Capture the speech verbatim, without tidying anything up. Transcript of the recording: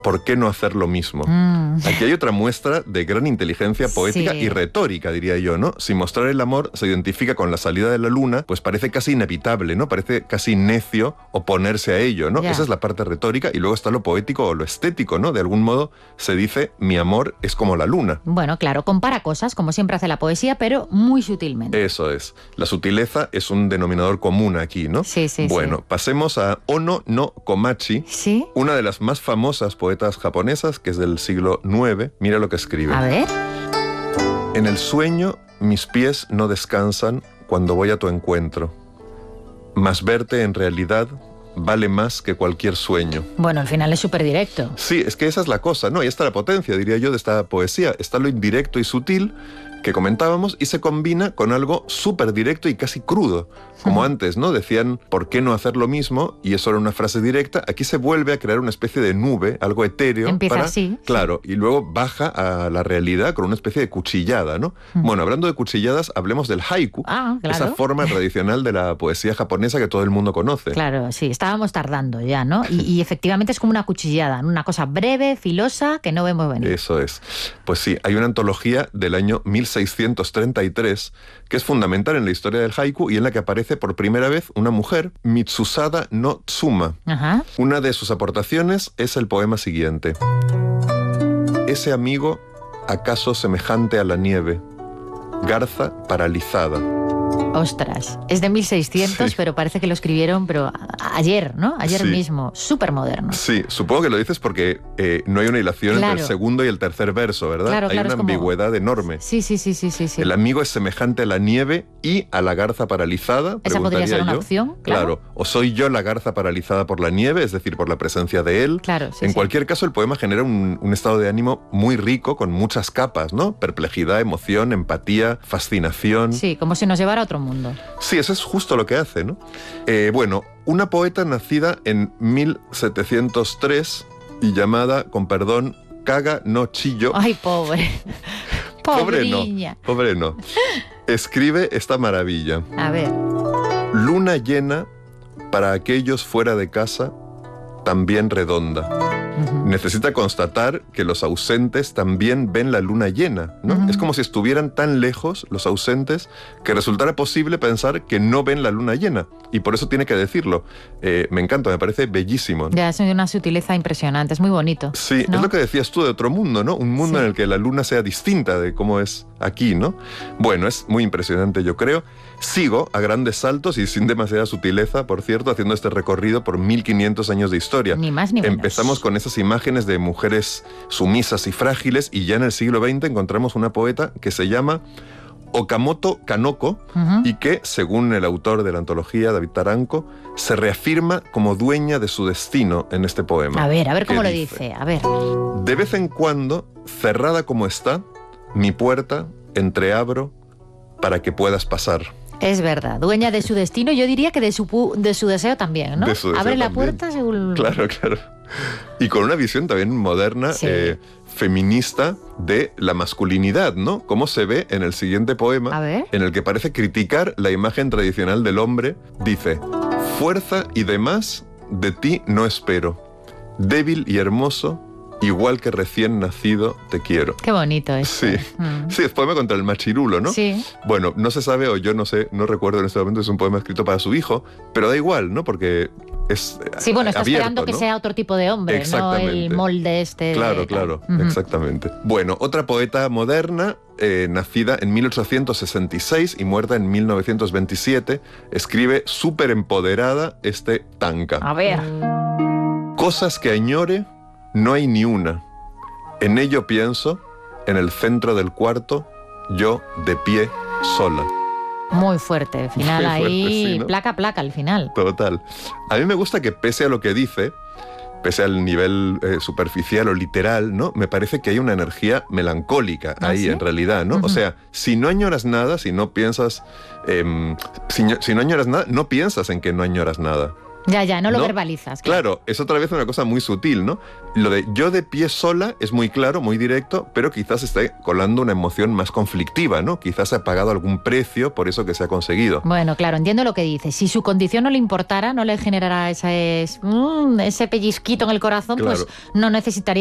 ¿por qué no hacer lo mismo? Mm. Aquí hay otra muestra de gran inteligencia poética Sí. y retórica, diría yo, ¿no? Si mostrar el amor se identifica con la salida de la luna, pues parece casi inevitable, ¿no? Parece casi necio oponerse a ello, ¿no? Ya. Esa es la parte retórica, y luego está lo poético o lo estético, ¿no? De algún modo se dice, mi amor es como la luna. Bueno, claro, compara cosas, como siempre hace la poesía, pero muy sutilmente. Eso es. La sutileza es un denominador común aquí, ¿no? Sí, sí, Bueno, sí. pasemos a Ono no Komachi, ¿Sí? una de las más famosas poetas japonesas, que es del siglo nueve. Mira lo que escribe. A ver. En el sueño mis pies no descansan cuando voy a tu encuentro, mas verte en realidad vale más que cualquier sueño. Bueno, al final es súper directo. Sí, es que esa es la cosa, ¿no? Ahí está la potencia, diría yo, de esta poesía. Está lo indirecto y sutil que comentábamos y se combina con algo súper directo y casi crudo. Como antes, ¿no? Decían, ¿por qué no hacer lo mismo? Y eso era una frase directa. Aquí se vuelve a crear una especie de nube, algo etéreo. Empieza para, así. Claro, y luego baja a la realidad con una especie de cuchillada, ¿no? Bueno, hablando de cuchilladas, hablemos del haiku. Ah, claro. Esa forma tradicional de la poesía japonesa que todo el mundo conoce. Claro, sí, estábamos tardando ya, ¿no? Y, y efectivamente es como una cuchillada, una cosa breve, filosa, que no vemos venir. Eso es. Pues sí, hay una antología del año mil seiscientos treinta y tres que es fundamental en la historia del haiku y en la que aparece por primera vez una mujer, Mitsusada no Tsuma. Ajá. Una de sus aportaciones es el poema siguiente. Ese amigo, acaso semejante a la nieve, garza paralizada. Ostras, es de mil seiscientos, Sí. pero parece que lo escribieron pero a- ayer, ¿no? Ayer Sí. mismo, súper moderno. Sí, supongo que lo dices porque eh, no hay una hilación Claro. entre el segundo y el tercer verso, ¿verdad? Claro, hay claro, una es como- ambigüedad enorme. Sí, sí, sí, sí, sí, sí. El amigo es semejante a la nieve y a la garza paralizada. Esa podría preguntaría ser una yo. opción, claro. O soy yo la garza paralizada por la nieve, es decir, por la presencia de él. Claro, sí, en sí. cualquier caso, el poema genera un, un estado de ánimo muy rico, con muchas capas, ¿no? Perplejidad, emoción, empatía, fascinación. Sí, como si nos llevara a otro mundo. Sí, eso es justo lo que hace, ¿no? Eh, bueno, una poeta nacida en mil setecientos tres y llamada, con perdón, Kaga no Chiyo. Ay, pobre. Pobre no, Pobriña. pobre no. Escribe esta maravilla. A ver. Luna llena para aquellos fuera de casa, también redonda. Ujú. Necesita constatar que los ausentes también ven la luna llena, ¿no? Ujú. Es como si estuvieran tan lejos los ausentes que resultara posible pensar que no ven la luna llena. Y por eso tiene que decirlo. Eh, me encanta, me parece bellísimo, ¿no? Ya es una sutileza impresionante, es muy bonito. Sí, ¿no? es lo que decías tú de otro mundo, ¿no? Un mundo Sí. en el que la luna sea distinta de cómo es aquí, ¿no? Bueno, es muy impresionante, yo creo. Sigo a grandes saltos y sin demasiada sutileza, por cierto, haciendo este recorrido por mil quinientos años de historia. Ni más ni menos. Empezamos con esas imágenes de mujeres sumisas y frágiles y ya en el siglo veinte encontramos una poeta que se llama Okamoto Kanoko Ujú. y que, según el autor de la antología, David Taranco, se reafirma como dueña de su destino en este poema. A ver, a ver ¿Qué cómo lo dice. A ver. De vez en cuando, cerrada como está, mi puerta entreabro para que puedas pasar. Es verdad, dueña de su destino, yo diría que de su, pu- de su deseo también, ¿no? De su deseo Abre la también. puerta según... Claro, claro. Y con una visión también moderna, Sí. eh, feminista de la masculinidad, ¿no? Como se ve en el siguiente poema, A ver. en el que parece criticar la imagen tradicional del hombre. Dice, fuerza y demás de ti no espero. Débil y hermoso, igual que recién nacido, te quiero. Qué bonito es. Sí, sí, es poema contra el machirulo, ¿no? Sí. Bueno, no se sabe, o yo no sé, no recuerdo en este momento, es un poema escrito para su hijo, pero da igual, ¿no? Porque es Sí, bueno, está abierto, esperando que ¿no? sea otro tipo de hombre, no Exactamente. el molde este. de Claro, tal. claro, Ujú. exactamente. Bueno, otra poeta moderna, eh, nacida en mil ochocientos sesenta y seis y muerta en mil novecientos veintisiete, escribe súper empoderada este tanka. A ver. Cosas que añore, no hay ni una. En ello pienso, en el centro del cuarto, yo de pie, sola. Muy fuerte, el final Muy fuerte, ahí, sí, ¿no? placa, placa, al final. Total. A mí me gusta que pese a lo que dice, pese al nivel eh, superficial o literal, ¿no? Me parece que hay una energía melancólica ¿Ah, ahí, sí? en realidad, ¿no? Ujú. O sea, si no añoras nada, si no piensas... em, si, no- si no añoras nada, no piensas en que no añoras nada. Ya, ya, no lo ¿no? verbalizas. Claro. claro, es otra vez una cosa muy sutil, ¿no? Lo de yo de pie sola es muy claro, muy directo, pero quizás esté colando una emoción más conflictiva, ¿no? Quizás ha pagado algún precio por eso que se ha conseguido. Bueno, claro, entiendo lo que dices. Si su condición no le importara, no le generara ese, mm, ese pellizquito en el corazón, claro. pues no necesitaría